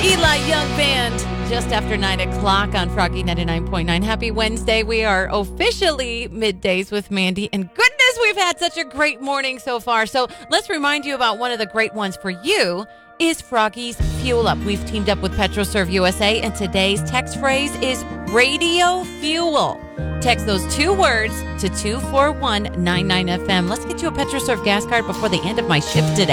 Eli Young Band, just after 9 o'clock on Froggy 99.9. Happy Wednesday. We are officially middays with Mandy. And goodness, we've had such a great morning so far. So let's remind you about one of the great ones for you is Froggy's Fuel Up. We've teamed up with PetroServe USA, and today's text phrase is Radio Fuel. Text those two words to 24199 FM. Let's get you a PetroServe gas card before the end of my shift today.